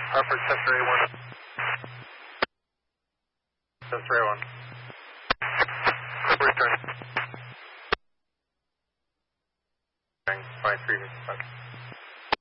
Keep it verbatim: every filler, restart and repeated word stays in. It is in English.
Hartford Center A one. Center A one. Return. five three five.